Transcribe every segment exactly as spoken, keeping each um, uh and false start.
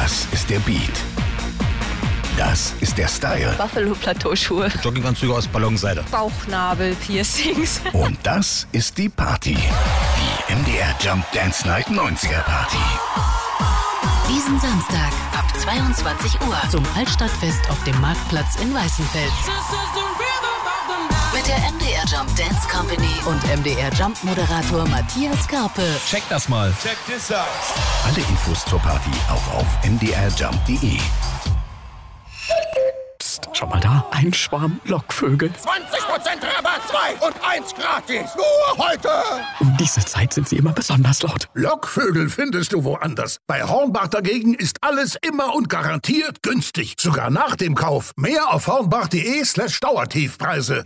Das ist der Beat. Das ist der Style. Buffalo-Plateauschuhe. Jogginganzüge aus Ballonseide. Bauchnabel-Piercings. Und das ist die Party. Die M D R Jump Dance Night neunziger Party. Diesen Samstag ab zweiundzwanzig Uhr zum Altstadtfest auf dem Marktplatz in Weißenfels. Mit der M D R Jump Dance Company und M D R Jump Moderator Matthias Karpe. Check das mal. Check this out. Alle Infos zur Party auch auf m d r jump punkt d e. Psst, schau mal da, ein Schwarm Lockvögel. zwanzig Prozent Rabatt, zwei und eins gratis. Nur heute. Um diese Zeit sind sie immer besonders laut. Lockvögel findest du woanders. Bei Hornbach dagegen ist alles immer und garantiert günstig. Sogar nach dem Kauf. Mehr auf hornbach.de slash Dauertiefpreise.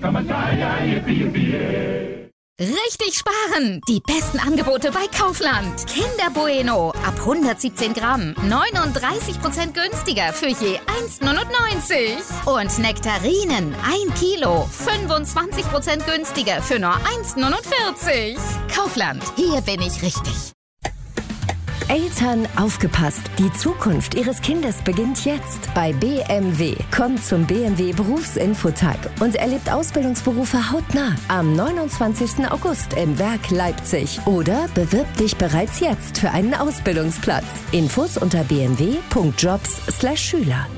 Richtig sparen! Die besten Angebote bei Kaufland. Kinder Bueno ab hundertsiebzehn Gramm. neununddreißig Prozent günstiger für je eins neunundneunzig. Und Nektarinen ein Kilo. fünfundzwanzig Prozent günstiger für nur eins neunundvierzig. Kaufland, hier bin ich richtig. Eltern, aufgepasst! Die Zukunft Ihres Kindes beginnt jetzt bei B M W. Kommt zum B M W Berufsinfotag und erlebt Ausbildungsberufe hautnah am neunundzwanzigsten August im Werk Leipzig. Oder bewirb dich bereits jetzt für einen Ausbildungsplatz. Infos unter b m w punkt jobs slash Schüler.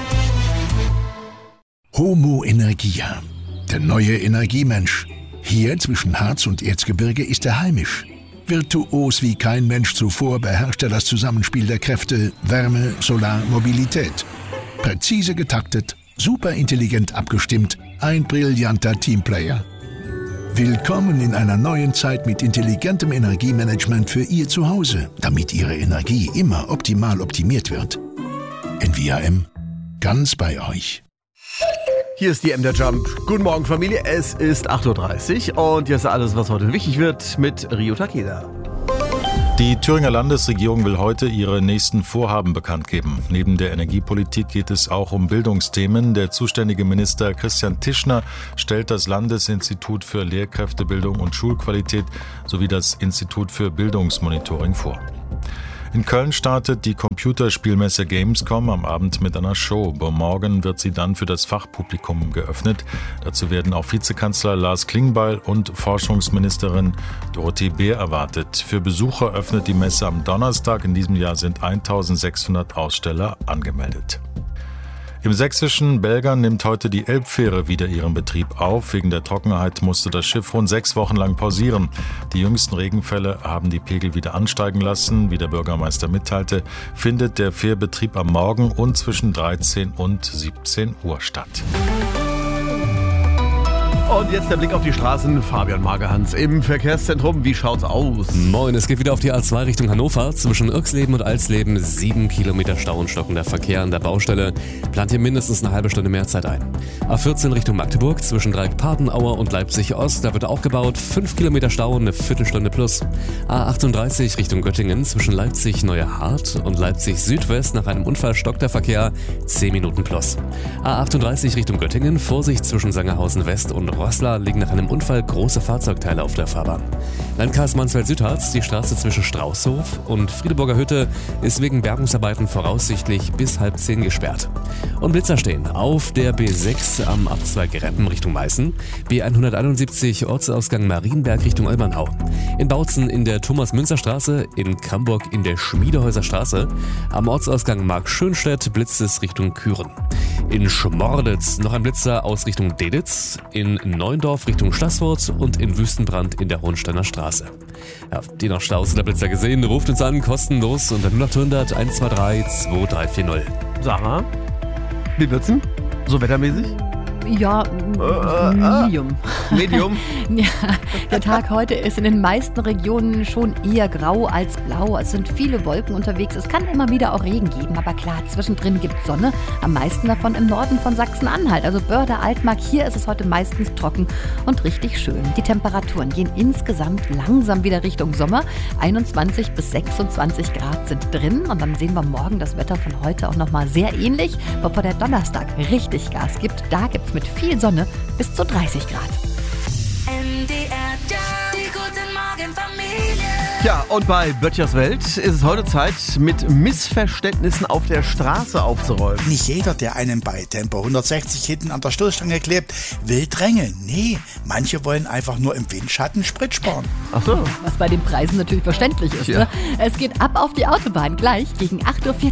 Homo Energia. Der neue Energiemensch. Hier zwischen Harz und Erzgebirge ist er heimisch. Virtuos wie kein Mensch zuvor beherrscht er das Zusammenspiel der Kräfte Wärme, Solar, Mobilität. Präzise getaktet, superintelligent abgestimmt, ein brillanter Teamplayer. Willkommen in einer neuen Zeit mit intelligentem Energiemanagement für Ihr Zuhause, damit Ihre Energie immer optimal optimiert wird. N V A M, ganz bei euch. Hier ist die M D R Jump. Guten Morgen, Familie. Es ist acht Uhr dreißig und jetzt alles, was heute wichtig wird mit Rio Takeda. Die Thüringer Landesregierung will heute ihre nächsten Vorhaben bekannt geben. Neben der Energiepolitik geht es auch um Bildungsthemen. Der zuständige Minister Christian Tischner stellt das Landesinstitut für Lehrkräftebildung und Schulqualität sowie das Institut für Bildungsmonitoring vor. In Köln startet die Computerspielmesse Gamescom am Abend mit einer Show. Morgen wird sie dann für das Fachpublikum geöffnet. Dazu werden auch Vizekanzler Lars Klingbeil und Forschungsministerin Dorothee Bär erwartet. Für Besucher öffnet die Messe am Donnerstag. In diesem Jahr sind eintausendsechshundert Aussteller angemeldet. Im sächsischen Belgern nimmt heute die Elbfähre wieder ihren Betrieb auf. Wegen der Trockenheit musste das Schiff rund sechs Wochen lang pausieren. Die jüngsten Regenfälle haben die Pegel wieder ansteigen lassen. Wie der Bürgermeister mitteilte, findet der Fährbetrieb am Morgen und zwischen dreizehn und siebzehn Uhr statt. Und jetzt der Blick auf die Straßen. Fabian Magerhans im Verkehrszentrum. Wie schaut's aus? Moin, es geht wieder auf die A zwei Richtung Hannover. Zwischen Irxleben und Alsleben sieben Kilometer Stau und stockender Verkehr an der Baustelle. Plant hier mindestens eine halbe Stunde mehr Zeit ein. A vierzehn Richtung Magdeburg zwischen Dreieck-Papenauer und Leipzig-Ost. Da wird auch gebaut. fünf Kilometer Stau, eine Viertelstunde plus. A achtunddreißig Richtung Göttingen zwischen Leipzig-Neuerhardt und Leipzig-Südwest nach einem Unfall stockt der Verkehr. zehn Minuten plus. A achtunddreißig Richtung Göttingen. Vorsicht zwischen Sangerhausen-West und Roßla liegen nach einem Unfall große Fahrzeugteile auf der Fahrbahn. Landkreis Mansfeld-Südharz, die Straße zwischen Straußhof und Friedeburger Hütte ist wegen Bergungsarbeiten voraussichtlich bis halb zehn gesperrt. Und Blitzer stehen auf der B sechs am Abzweig Reppen Richtung Meißen, B hunderteinundsiebzig Ortsausgang Marienberg Richtung Olbernau, in Bautzen in der Thomas-Münzer-Straße, in Camburg in der Schmiedehäuser Straße, am Ortsausgang Mark-Schönstedt blitzt es Richtung Küren. In Schmorditz noch ein Blitzer aus Richtung Deditz, in Neuendorf Richtung Stassfurt und in Wüstenbrand in der Hohensteiner Straße. Ja, habt ihr noch Staus oder Blitzer gesehen? Ruft uns an, kostenlos unter null acht hundert eins zwei drei zwei drei vier null. Sarah, wie wird's denn? So wettermäßig? Ja, äh, Medium. Äh, Medium? Ja, der Tag heute ist in den meisten Regionen schon eher grau als blau. Es sind viele Wolken unterwegs. Es kann immer wieder auch Regen geben, aber klar, zwischendrin gibt es Sonne. Am meisten davon im Norden von Sachsen-Anhalt, also Börde, Altmark. Hier ist es heute meistens trocken und richtig schön. Die Temperaturen gehen insgesamt langsam wieder Richtung Sommer. einundzwanzig bis sechsundzwanzig Grad sind drin. Und dann sehen wir morgen das Wetter von heute auch nochmal sehr ähnlich, bevor der Donnerstag richtig Gas gibt. Da gibt es mit viel Sonne bis zu dreißig Grad. M D R Jump, die guten Morgen Familie. Ja, und bei Böttchers Welt ist es heute Zeit, mit Missverständnissen auf der Straße aufzuräumen. Nicht jeder, der einen bei Tempo hundertsechzig hinten an der Stoßstange klebt, will drängeln. Nee, manche wollen einfach nur im Windschatten Sprit sparen. Ach so. Was bei den Preisen natürlich verständlich ist. Ja. Ne? Es geht ab auf die Autobahn gleich gegen acht Uhr vierzig.